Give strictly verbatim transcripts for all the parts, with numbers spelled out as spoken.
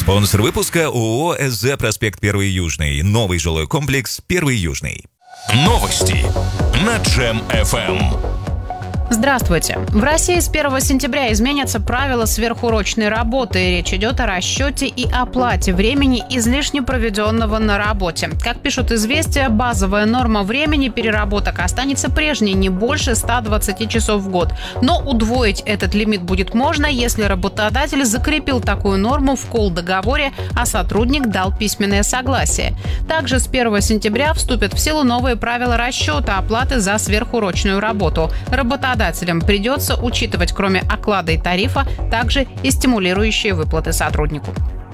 Спонсор выпуска ООО СЗ «Проспект Первый Южный». Новый жилой комплекс «Первый Южный». Новости на Джем эф эм. Здравствуйте. В России с первого сентября изменятся правила сверхурочной работы. Речь идет о расчете и оплате времени, излишне проведенного на работе. Как пишут «Известия», базовая норма времени переработок останется прежней, не больше ста двадцати часов в год. Но удвоить этот лимит будет можно, если работодатель закрепил такую норму в колл-договоре, а сотрудник дал письменное согласие. Также с первого сентября вступят в силу новые правила расчета оплаты за сверхурочную работу. Работодатель Работодателям придется учитывать, кроме оклада и тарифа, также и стимулирующие выплаты сотруднику.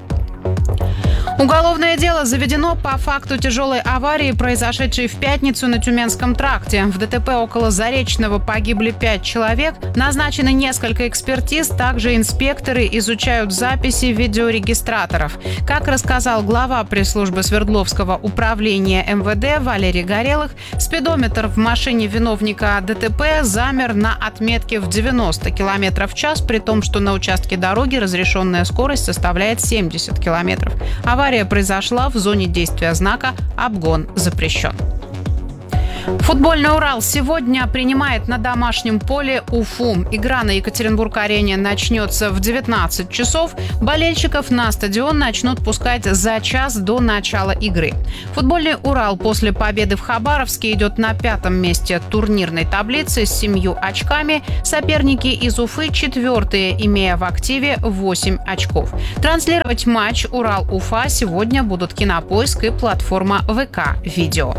Уголовное дело заведено по факту тяжелой аварии, произошедшей в пятницу на Тюменском тракте. В ДТП около Заречного погибли пять человек. Назначены несколько экспертиз. Также инспекторы изучают записи видеорегистраторов. Как рассказал глава пресс-службы Свердловского управления эм вэ дэ Валерий Горелых, спидометр в машине виновника ДТП замер на отметке в девяносто километров в час, при том, что на участке дороги разрешенная скорость составляет семьдесят километров. Авария произошла в зоне действия знака «Обгон запрещен». Футбольный «Урал» сегодня принимает на домашнем поле Уфу. Игра на Екатеринбург-арене начнется в девятнадцать часов. Болельщиков на стадион начнут пускать за час до начала игры. Футбольный «Урал» после победы в Хабаровске идет на пятом месте турнирной таблицы с семью очками. Соперники из Уфы четвертые, имея в активе восемь очков. Транслировать матч «Урал-Уфа» сегодня будут Кинопоиск и платформа вэ ка Видео.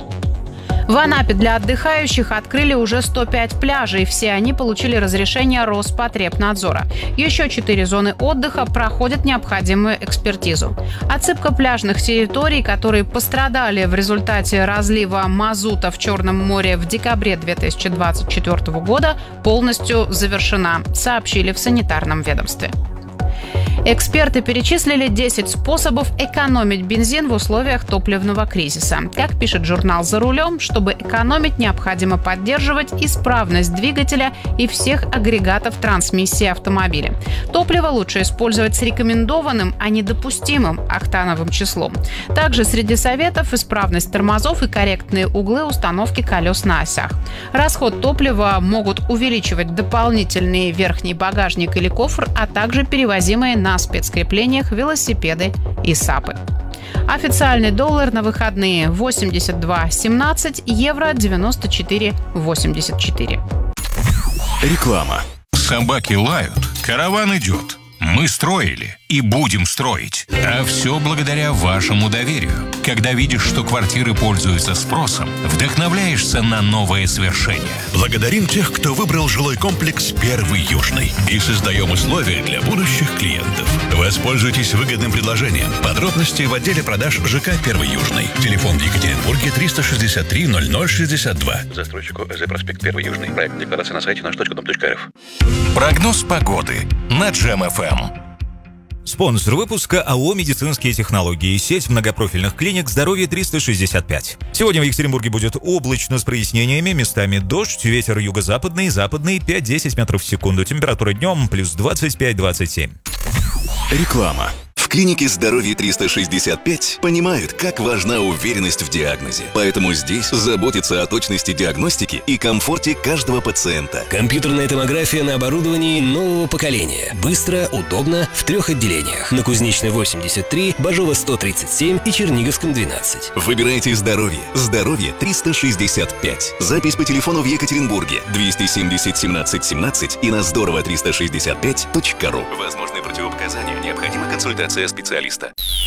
В Анапе для отдыхающих открыли уже сто пять пляжей. Все они получили разрешение Роспотребнадзора. Еще четыре зоны отдыха проходят необходимую экспертизу. Отсыпка пляжных территорий, которые пострадали в результате разлива мазута в Черном море в декабре две тысячи двадцать четвёртого года, полностью завершена, сообщили в санитарном ведомстве. Эксперты перечислили десять способов экономить бензин в условиях топливного кризиса. Как пишет журнал «За рулем», чтобы экономить, необходимо поддерживать исправность двигателя и всех агрегатов трансмиссии автомобиля. Топливо лучше использовать с рекомендованным, а не допустимым октановым числом. Также среди советов исправность тормозов и корректные углы установки колес на осях. Расход топлива могут увеличивать дополнительный верхний багажник или кофр, а также перевозимые на спецкреплениях велосипеды и сапы. Официальный доллар на выходные восемьдесят два семнадцать, евро девяносто четыре восемьдесят четыре. Реклама. Собаки лают, караван идет. Мы строили и будем строить. А все благодаря вашему доверию. Когда видишь, что квартиры пользуются спросом, вдохновляешься на новые свершения. Благодарим тех, кто выбрал жилой комплекс «Первый Южный». И создаем условия для будущих клиентов. Воспользуйтесь выгодным предложением. Подробности в отделе продаж ЖК «Первый Южный». Телефон в Екатеринбурге триста шестьдесят три ноль ноль шестьдесят два. Застройщику ЭЗ «Проспект Первый Южный». Проект декларации на сайте наш точка дом точка эр эф. Прогноз погоды на Джем эф эм. Спонсор выпуска ООО «Медицинские технологии». Сеть многопрофильных клиник «Здоровье триста шестьдесят пять». Сегодня в Екатеринбурге будет облачно с прояснениями, местами дождь, ветер юго-западный, западный пять-десять метров в секунду. Температура днем плюс двадцать пять - двадцать семь. Реклама. В клинике «Здоровье триста шестьдесят пять» понимают, как важна уверенность в диагнозе. Поэтому здесь заботятся о точности диагностики и комфорте каждого пациента. Компьютерная томография на оборудовании нового поколения. Быстро, удобно, в трех отделениях. На Кузнечной восемьдесят три, Бажова сто тридцать семь и Черниговском двенадцать. Выбирайте «Здоровье». «Здоровье триста шестьдесят пять». Запись по телефону в Екатеринбурге двести семьдесят семнадцать семнадцать и на здорово триста шестьдесят пять точка ру. Возможны противопоказания. Необходима консультация специалиста.